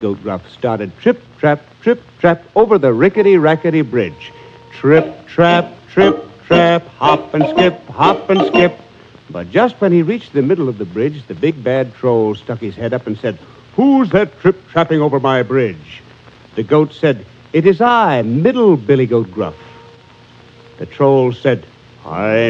Goat Gruff started trip, trap, over the rickety-rackety bridge. Trip, trap, hop and skip. But just when he reached the middle of the bridge, the big bad troll stuck his head up and said, "Who's that trip-trapping over my bridge?" The goat said, "It is I, Middle Billy Goat Gruff." The troll said, "I'm